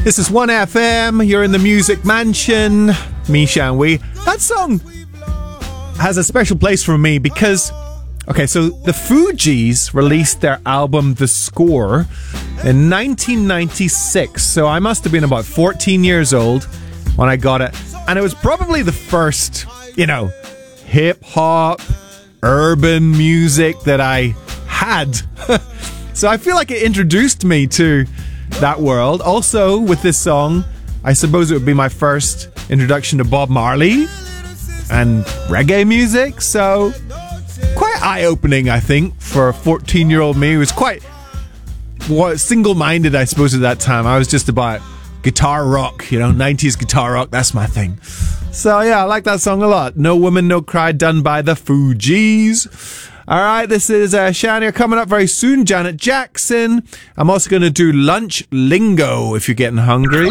This is 1FM. You're in the Music Mansion. Me, Shanwei. That song has a special place for me because, okay, so the Fugees released their album The Score in 1996. So I must have been about 14 years old when I got it. And it was probably the first, hip-hop, urban music that I had. So I feel like it introduced me to that world. Also, with this song, I suppose it would be my first introduction to Bob Marley and reggae music. So quite eye-opening, I think, for a 14-year-old me. It was quite single-minded, I suppose, at that time. I was just about guitar rock, 90s guitar rock. That's my thing. So yeah, I like that song a lot. No Woman, No Cry, done by the Fugees. All right, this is Shania coming up very soon. Janet Jackson. I'm also going to do Lunch Lingo if you're getting hungry.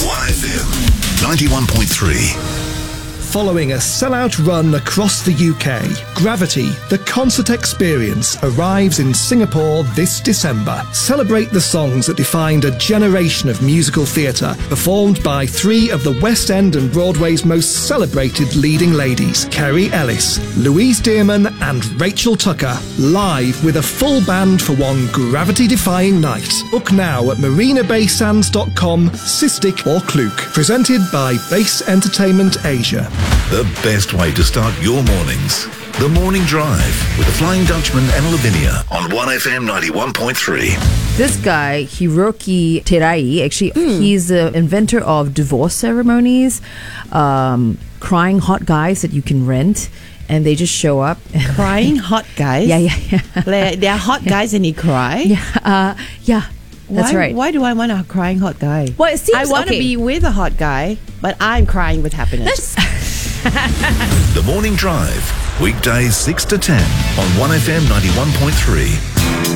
1FM 91.3. Following a sellout run across the UK, Gravity, the concert experience, arrives in Singapore this December. Celebrate the songs that defined a generation of musical theatre, performed by three of the West End and Broadway's most celebrated leading ladies, Kerry Ellis, Louise Dearman and Rachel Tucker, live with a full band for one gravity-defying night. Book now at marinabaysands.com, Cystic or Klook. Presented by Base Entertainment Asia. The best way to start your mornings. The Morning Drive with the Flying Dutchman and Lavinia on 1FM 91.3. This guy, Hiroki Terai, actually, he's the inventor of divorce ceremonies, crying hot guys that you can rent, and they just show up. Crying hot guys? Yeah. They're hot guys and they cry? Yeah. That's right. Why do I want a crying hot guy? Well, it seems, I want to be with a hot guy, but I'm crying with happiness. The Morning Drive, weekdays 6 to 10 on 1FM 91.3.